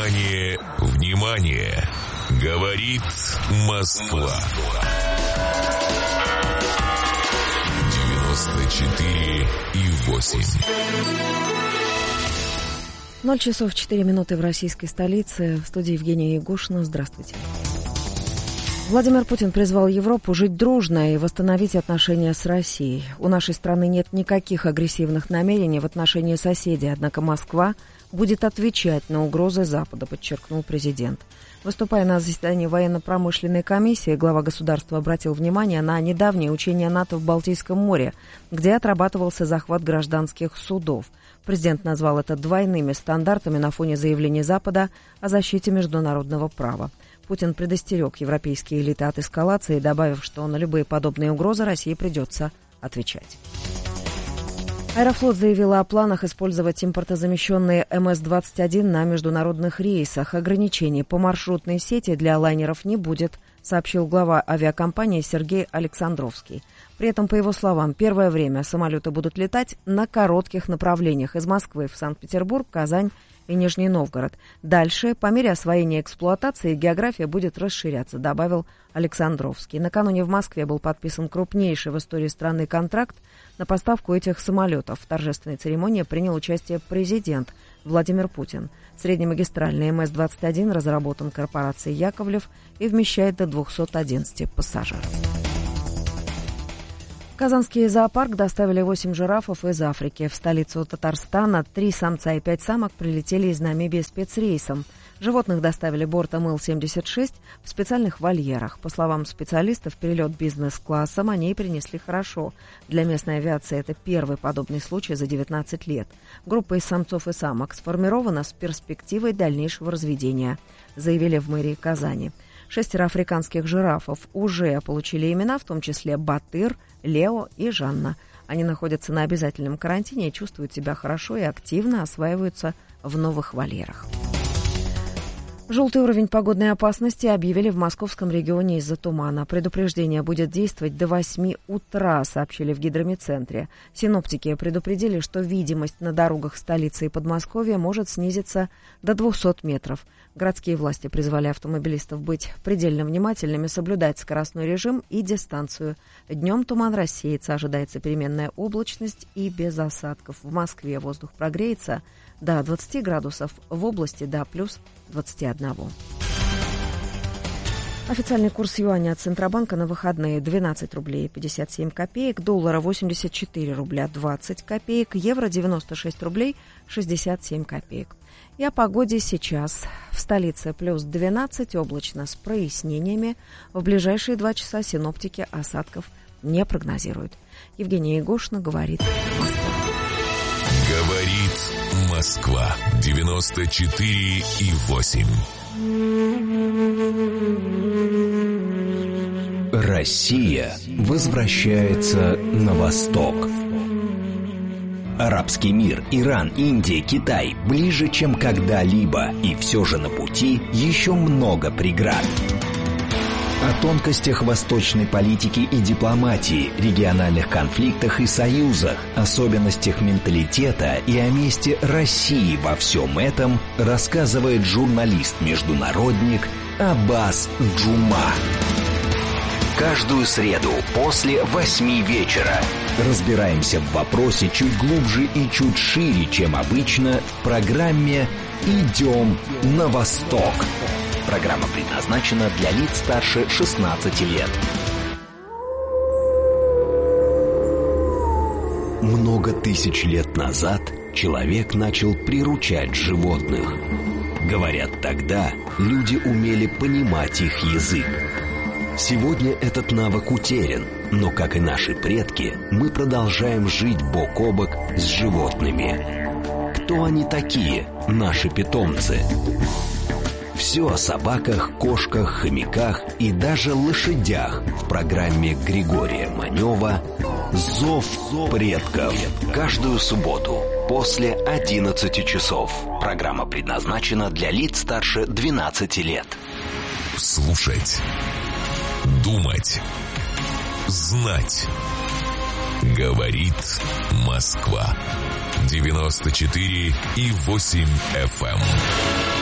Внимание, внимание! Говорит Москва. 94,8. 0 часов 4 минуты в российской столице. В студии Евгения Ягушина. Здравствуйте. Владимир Путин призвал Европу жить дружно и восстановить отношения с Россией. У нашей страны нет никаких агрессивных намерений в отношении соседей, однако Москва будет отвечать на угрозы Запада, подчеркнул президент. Выступая на заседании военно-промышленной комиссии, глава государства обратил внимание на недавние учения НАТО в Балтийском море, где отрабатывался захват гражданских судов. Президент назвал это двойными стандартами на фоне заявлений Запада о защите международного права. Путин предостерег европейские элиты от эскалации, добавив, что на любые подобные угрозы России придется отвечать. Аэрофлот заявила о планах использовать импортозамещенные МС-21 на международных рейсах. Ограничений по маршрутной сети для лайнеров не будет, сообщил глава авиакомпании Сергей Александровский. При этом, по его словам, первое время самолеты будут летать на коротких направлениях из Москвы в Санкт-Петербург, Казань и Нижний Новгород. Дальше, по мере освоения эксплуатации, география будет расширяться, добавил Александровский. Накануне в Москве был подписан крупнейший в истории страны контракт на поставку этих самолетов. В торжественной церемонии принял участие президент Владимир Путин. Среднемагистральный МС-21 разработан корпорацией «Яковлев» и вмещает до 211 пассажиров. В Казанский зоопарк доставили 8 жирафов из Африки. В столицу Татарстана 3 самца и 5 самок прилетели из Намибии спецрейсом. Животных доставили бортом Ил-76 в специальных вольерах. По словам специалистов, перелет бизнес-классом они принесли хорошо. Для местной авиации это первый подобный случай за 19 лет. Группа из самцов и самок сформирована с перспективой дальнейшего разведения, заявили в мэрии Казани. 6 африканских жирафов уже получили имена, в том числе Батыр, Лео и Жанна. Они находятся на обязательном карантине и чувствуют себя хорошо и активно осваиваются в новых вольерах. Желтый уровень погодной опасности объявили в московском регионе из-за тумана. Предупреждение будет действовать до 8 утра, сообщили в гидромедцентре. Синоптики предупредили, что видимость на дорогах столицы и Подмосковья может снизиться до 200 метров. Городские власти призвали автомобилистов быть предельно внимательными, соблюдать скоростной режим и дистанцию. Днем туман рассеется, ожидается переменная облачность и без осадков. В Москве воздух прогреется до 20 градусов, в области до плюс 21. Официальный курс юаня от Центробанка на выходные 12 рублей 57 копеек, доллара 84 рубля 20 копеек, евро 96 рублей 67 копеек. И о погоде сейчас. В столице плюс 12, облачно с прояснениями. В ближайшие 2 часа синоптики осадков не прогнозируют. Евгения Ягушина, говорит Москва. Говорит Москва. 94,8. Россия возвращается на восток. Арабский мир, Иран, Индия, Китай ближе, чем когда-либо, и все же на пути еще много преград. О тонкостях восточной политики и дипломатии, региональных конфликтах и союзах, особенностях менталитета и о месте России во всем этом рассказывает журналист-международник Аббас Джума. Каждую среду после 8 вечера разбираемся в вопросе чуть глубже и чуть шире, чем обычно, в программе «Идем на восток». Программа предназначена для лиц старше 16 лет. Много тысяч лет назад человек начал приручать животных. Говорят, тогда люди умели понимать их язык. Сегодня этот навык утерян, но, как и наши предки, мы продолжаем жить бок о бок с животными. Кто они такие, наши питомцы? Все о собаках, кошках, хомяках и даже лошадях в программе Григория Манева «Зов предков». Каждую субботу после 11 часов. Программа предназначена для лиц старше 12 лет. Слушать, думать, знать. Говорит Москва. 94,8 FM.